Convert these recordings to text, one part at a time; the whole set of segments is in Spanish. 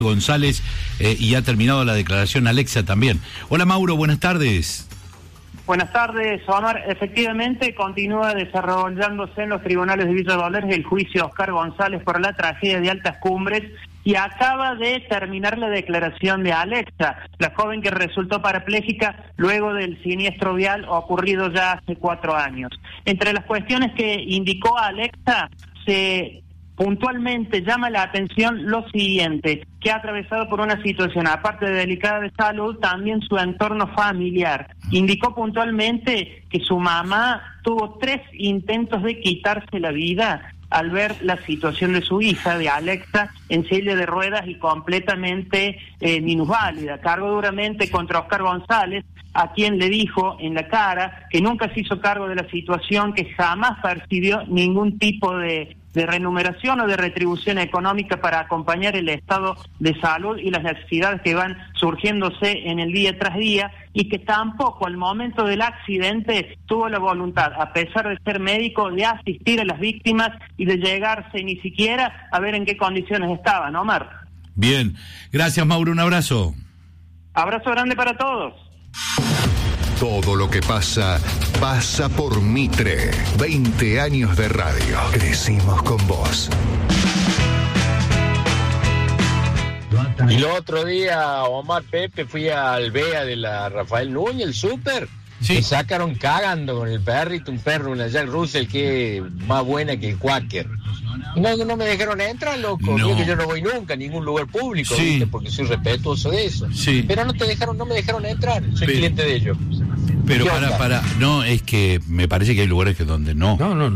González y ha terminado la declaración Alexa también. Hola Mauro, buenas tardes. Buenas tardes, Omar. Efectivamente, continúa desarrollándose en los tribunales de Villa Dolores el juicio a Oscar González por la tragedia de Altas Cumbres y acaba de terminar la declaración de Alexa, la joven que resultó parapléjica luego del siniestro vial ocurrido ya hace 4 años. Entre las cuestiones que indicó Alexa, puntualmente llama la atención lo siguiente, que ha atravesado por una situación, aparte de delicada de salud, también su entorno familiar. Indicó puntualmente que su mamá tuvo 3 intentos de quitarse la vida al ver la situación de su hija, de Alexa, en silla de ruedas y completamente minusválida. Cargó duramente contra Oscar González, a quien le dijo en la cara que nunca se hizo cargo de la situación, que jamás percibió ningún tipo de remuneración o de retribución económica para acompañar el estado de salud y las necesidades que van surgiéndose en el día tras día, y que tampoco al momento del accidente tuvo la voluntad, a pesar de ser médico, de asistir a las víctimas y de llegarse ni siquiera a ver en qué condiciones estaban, Omar. Bien, gracias Mauro, un abrazo. Abrazo grande para todos. Todo lo que pasa, pasa por Mitre. 20 años de radio. Crecimos con vos. Y el otro día, Omar, Pepe, fui al BEA de la Rafael Núñez, el súper. Sí. Me sacaron cagando con el perrito, un perro, una Jack Russell que es más buena que el Quaker. No me dejaron entrar, loco. No. Que yo no voy nunca a ningún lugar público, Sí. ¿viste? Porque soy respetuoso de eso. Sí. Pero no me dejaron entrar. Soy cliente de ellos. Pero no, es que me parece que hay lugares que donde no.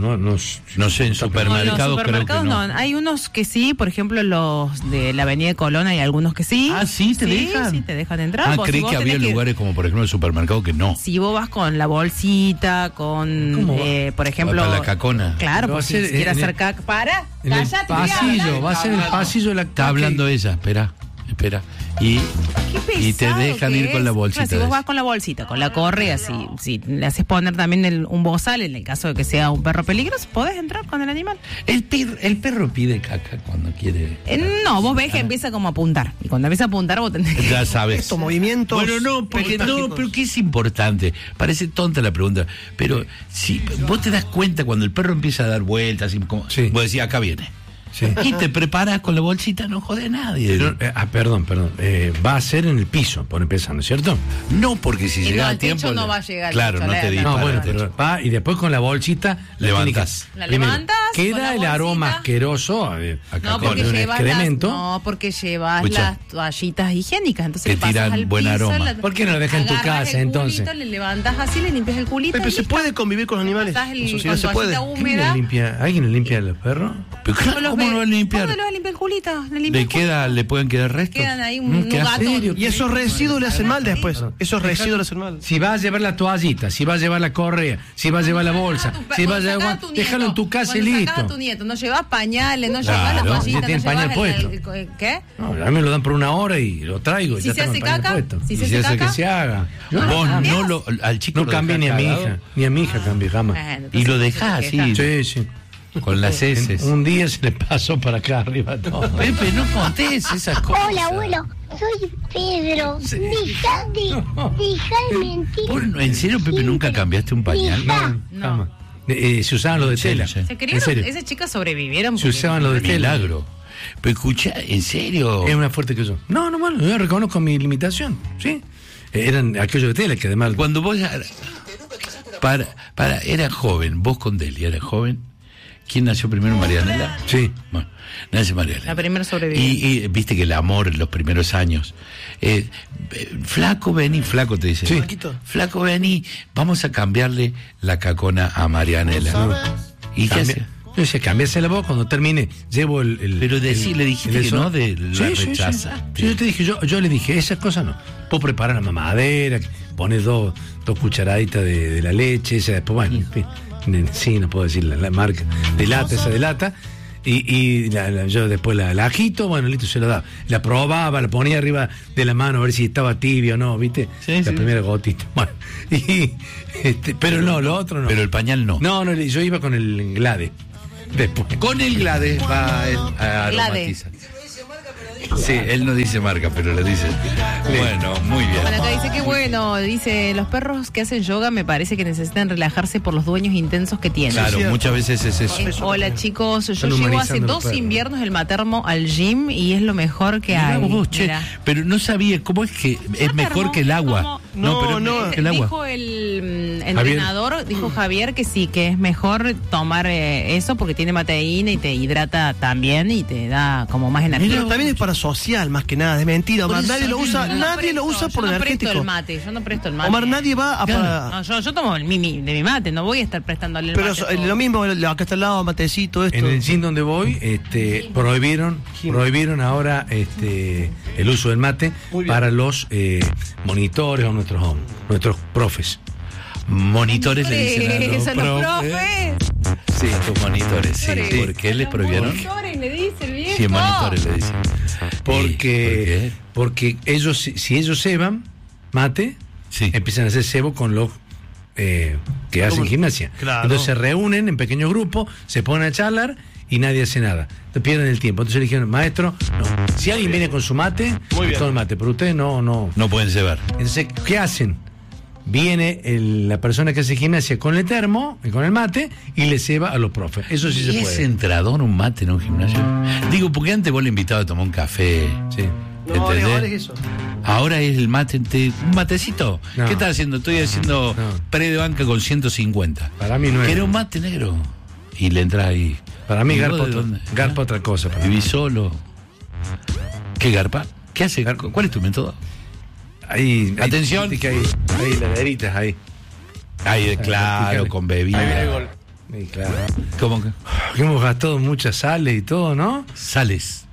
No sé, en supermercados creo que no. Hay unos que sí, por ejemplo los de la Avenida de Colón hay algunos que sí. Ah, ¿sí? ¿Te dejan? Sí, te dejan entrar. Creí que había lugares como por ejemplo el supermercado que no. Si vos vas con la bolsita, con, por ejemplo... Para la cacona. Claro, pues si quieres hacer caca... ¡Para! ¡Cállate! Pasillo, va a ser el pasillo de la... Está hablando ella, espera. Y te dejan ir con la bolsita. Claro, si vos vas con la bolsita, con la correa, si le haces poner también un bozal, en el caso de que sea un perro peligroso, podés entrar con el animal. El perro pide caca cuando quiere. No, vos ves que empieza como a apuntar. Y cuando empieza a apuntar, vos tenés que... Ya sabes. Estos movimientos... Bueno, pero que es importante. Parece tonta la pregunta, pero si vos te das cuenta cuando el perro empieza a dar vueltas, y como, sí. Vos decís, acá viene. Sí. Y te preparas con la bolsita, no jode a nadie. Perdón. Va a ser en el piso, por empezar, ¿no es cierto? No, porque si llega a tiempo... no va a llegar. Claro, no te dispara. No, bueno, pero va y después con la bolsita... Levantás. La levantás. Queda el aroma asqueroso No, con el excremento. porque llevas Escucha. las toallitas higiénicas. Entonces Que tiran al buen piso, aroma. ¿Por qué no lo dejas en tu agarrás casa, el entonces? culito, le levantás así, le limpias el culito. Pero se puede convivir con los animales. En sociedad se puede. ¿Alguien le limpia a los perros? Pero claro, ¿cómo lo va a limpiar? ¿Cómo le vas a limpiar el culito? ¿Le pueden quedar restos? Quedan ahí un ¿Qué gato. hace? Y esos residuos le hacen mal después. Esos residuos le hacen mal. Si vas a llevar la toallita, si vas a llevar la correa, si vas a llevar la bolsa, si vas a llevar... Déjalo en tu casa y listo. Sacás a tu nieto, no llevas pañales, no Claro, llevas la ya toallita, tiene no pañal llevas puesto. ¿Qué? No, a mí me lo dan por 1 hora y lo traigo. Si ya se está con hace el pañal caca, puesto. si Y se se hace hace que caca, se haga. Vos no al chico No lo cambié dejás ni a mi cagado. hija. Ni a mi hija cambié jamás. Y lo dejás así, Sí. con las heces. Un día se le pasó para acá arriba todo. Pepe, no contés esas cosas. Hola, abuelo. Soy Pedro. Deja de mentir. ¿Vos, en serio, Pepe, nunca cambiaste un pañal? No. Jamás. Se usaban los de tela. Sí. En serio. Esas chicas sobrevivieron. Se usaban los de tela. Milagro. Pero escucha, ¿en serio? Es más fuerte que yo. No, bueno, yo reconozco mi limitación, ¿sí? Eran aquellos de tela que además... Cuando vos era joven, vos con Delia era joven. ¿Quién nació primero, Marianela? Sí. Bueno, nace Marianela. La primera sobreviviente. Y viste que el amor en los primeros años. Flaco, vení, flaco te dice. Sí. Flaco, vení, vamos a cambiarle la cacona a Marianela. ¿Y qué hace? Yo decía, cámbiasela vos cuando termine. Llevo el Pero le dijiste que no, la rechaza. Sí, yo te dije, yo le dije, esas cosas no. Puedo preparar la mamadera, pones dos cucharaditas de la leche, esa después, bueno, en fin. Sí, no puedo decir la marca de lata. Y yo después la agito, bueno, listo, se lo daba. La probaba, la ponía arriba de la mano a ver si estaba tibio o no, ¿viste? Sí, la primera gotita. Bueno, pero no, lo otro no. Pero el pañal no. No, yo iba con el Glade. Después. Con el Glade va a aromatizar. Sí, él no dice marca, pero lo dice. Bueno, muy bien. Bueno, acá dice que bueno, dice, los perros que hacen yoga me parece que necesitan relajarse por los dueños intensos que tienen. Claro, muchas veces es eso. Hola chicos, yo llevo hace 2 inviernos el matermo al gym y es lo mejor que hay. Vos, che, pero no sabía, ¿cómo es que es mejor que el agua? No, el agua. Dijo el entrenador, dijo Javier que sí, que es mejor tomar eso porque tiene mateína y te hidrata también y te da como más energía. Pero también es para social, más que nada, de mentira. Omar, nadie lo usa, por energético. Yo no presto el mate. Omar, nadie va a... No, yo tomo de mi mate, no voy a estar prestándole el mate. Pero lo mismo, acá está al lado, matecito, esto. En el gym donde voy, prohibieron ahora el uso del mate para los monitores o nuestros profes. Monitores le dicen a los profes. Sí, a tus monitores, sí. ¿Por qué les prohibieron? Monitores le dice el viejo. Sí, monitores le dicen. Porque ellos, si ellos ceban mate, empiezan a hacer cebo con los que hacen gimnasia. Claro. Entonces se reúnen en pequeños grupos, se ponen a charlar y nadie hace nada. Entonces pierden el tiempo. Entonces le dijeron, maestro, no. Si alguien viene con su mate, todo el mate, pero ustedes no pueden cebar. Entonces, ¿qué hacen? Viene la persona que hace gimnasia con el termo y con el mate y le ceba a los profes. Eso sí se puede. ¿Es entrador un mate en un gimnasio? Digo, porque antes vos le invitabas a tomar un café. Sí. No, ahora es eso. Ahora es el mate, un matecito. No. ¿Qué estás haciendo? Estoy haciendo pre de banca con 150. Para mí no es. Era un mate negro. Y le entra ahí. Para mí garpa otra cosa. ¿Vivís solo? ¿Qué garpa? ¿Qué hace garpa? ¿Cuál es tu método? Ahí, atención. Ahí, laderitas, ahí. Ahí, claro, con bebida. Ahí viene el gol. Sí, claro. ¿Cómo que? Hemos gastado muchas sales y todo, ¿no? Sales,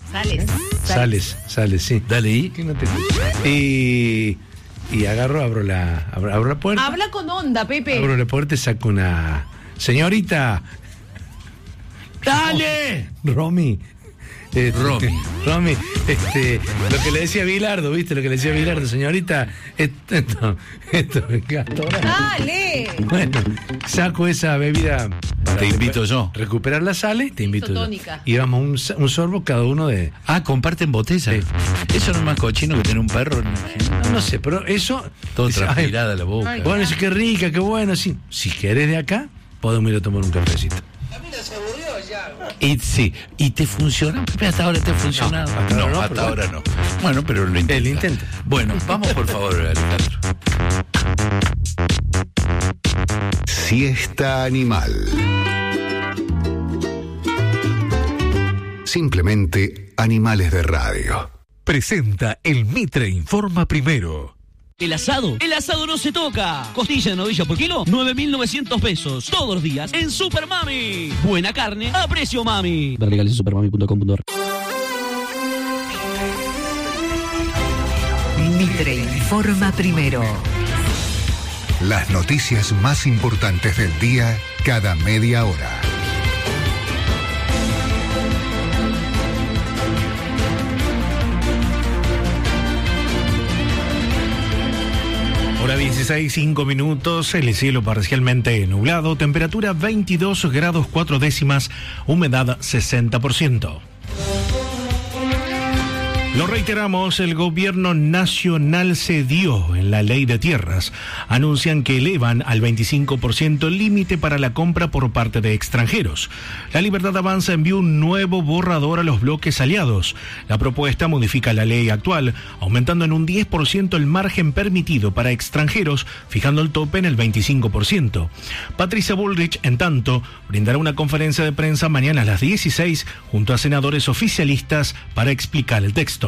sí. Dale ahí. ¿Qué no te... Y abro la puerta. Habla con onda, Pepe. Abro la puerta y saco una... Señorita. ¡Dale! Romy, lo que le decía Bilardo, ¿viste? Lo que le decía Bilardo, señorita, esto me gastó. ¡Dale! Bueno, saco esa bebida. Te invito yo. Recuperar la sal, te invito yo. Tónica. Y vamos un sorbo cada uno de... comparten botella. Sí. Eso no es más cochino que tener un perro. No sé, pero eso... Todo transpirada la boca. Bueno, dice, qué rica, qué bueno, sí. Si querés de acá, podemos ir a tomar un cafecito. ¿Y te funciona? Pepe, hasta ahora te ha funcionado. No, hasta ahora no. Bueno, pero lo intenta. Él intenta. Bueno, vamos por favor, Alejandro. Siesta Animal. Simplemente animales de radio. Presenta el Mitre Informa Primero. El asado no se toca. Costilla de novilla por kilo, 9.900 pesos. Todos los días en Super Mami. Buena carne a precio mami. Ver legales en supermami.com.ar. Mitre Informa Primero. Las noticias más importantes del día cada media hora. Hora 16, 5 minutos, el cielo parcialmente nublado, temperatura 22 grados 4 décimas, humedad 60%. Lo reiteramos, el gobierno nacional cedió en la ley de tierras. Anuncian que elevan al 25% el límite para la compra por parte de extranjeros. La Libertad Avanza envió un nuevo borrador a los bloques aliados. La propuesta modifica la ley actual, aumentando en un 10% el margen permitido para extranjeros, fijando el tope en el 25%. Patricia Bullrich, en tanto, brindará una conferencia de prensa mañana a las 16 junto a senadores oficialistas para explicar el texto.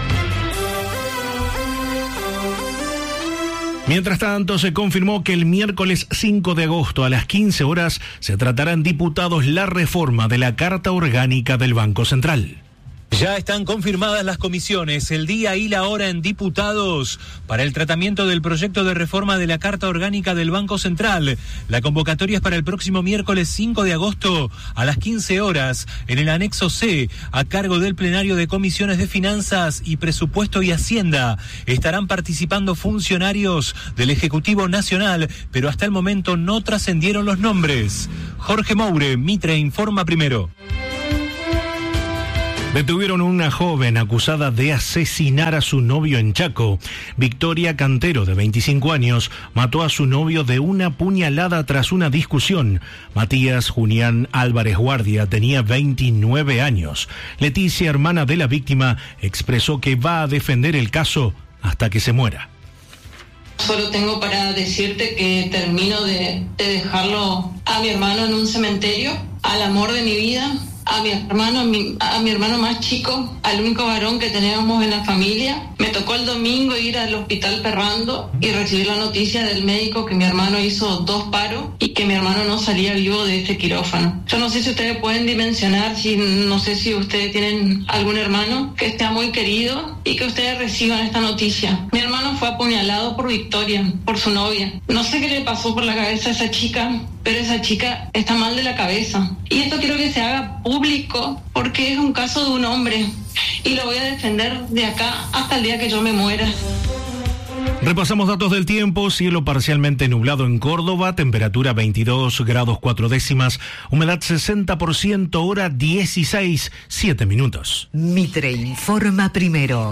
Mientras tanto, se confirmó que el miércoles 5 de agosto a las 15 horas se tratará en diputados la reforma de la Carta Orgánica del Banco Central. Ya están confirmadas las comisiones, el día y la hora en diputados para el tratamiento del proyecto de reforma de la Carta Orgánica del Banco Central. La convocatoria es para el próximo miércoles 5 de agosto a las 15 horas en el anexo C, a cargo del plenario de comisiones de Finanzas y Presupuesto y Hacienda. Estarán participando funcionarios del Ejecutivo Nacional, pero hasta el momento no trascendieron los nombres. Jorge Moure, Mitre Informa Primero. Detuvieron a una joven acusada de asesinar a su novio en Chaco. Victoria Cantero, de 25 años, mató a su novio de una puñalada tras una discusión. Matías Julián Álvarez Guardia tenía 29 años. Leticia, hermana de la víctima, expresó que va a defender el caso hasta que se muera. Solo tengo para decirte que termino de dejarlo a mi hermano en un cementerio, al amor de mi vida, a mi hermano más chico, al único varón que teníamos en la familia. Me tocó el domingo ir al hospital Perrando y recibir la noticia del médico que mi hermano hizo 2 paros y que mi hermano no salía vivo de ese quirófano. Yo no sé si ustedes pueden dimensionar, no sé si ustedes tienen algún hermano que esté muy querido y que ustedes reciban esta noticia. Mi hermano fue apuñalado por Victoria, por su novia. No sé qué le pasó por la cabeza a esa chica, pero esa chica está mal de la cabeza. Y esto quiero que se haga público porque es un caso de un hombre y lo voy a defender de acá hasta el día que yo me muera. Repasamos datos del tiempo. Cielo parcialmente nublado en Córdoba, temperatura 22 grados 4 décimas, humedad 60%, hora 16, 7 minutos. Mitre informa primero.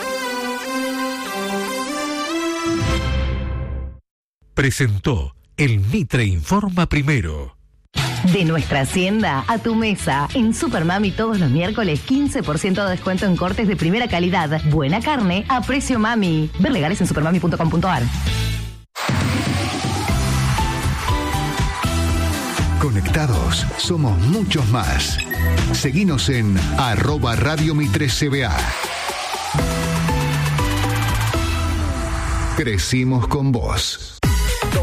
Presentó el Mitre informa primero. De nuestra hacienda a tu mesa. En Supermami todos los miércoles 15% de descuento en cortes de primera calidad. Buena carne a precio mami. Ver legales en supermami.com.ar. Conectados, somos muchos más. Seguinos en @Radio Mitre CBA. Crecimos con vos.